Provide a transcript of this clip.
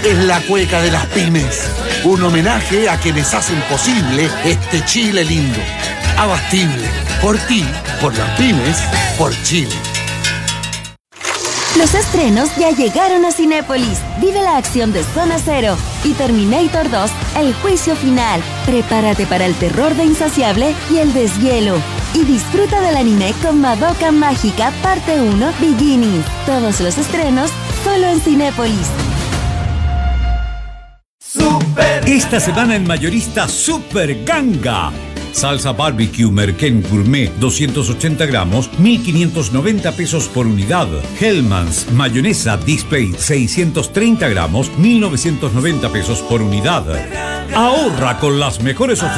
es la cueca de las pymes. Un homenaje a quienes hacen posible este Chile lindo. Abastible. Por ti, por las pymes, por Chile. Los estrenos ya llegaron a Cinépolis. Vive la acción de Zona Cero y Terminator 2, El Juicio Final. Prepárate para el terror de Insaciable y El Deshielo. Y disfruta del anime con Madoka Mágica Parte 1 Beginning. Todos los estrenos solo en Cinépolis. Esta semana en Mayorista Super Ganga. Salsa barbecue Merquén Gourmet 280 gramos, 1.590 pesos por unidad. Hellmann's mayonesa Display 630 gramos, 1.990 pesos por unidad. Ahorra con las mejores ofertas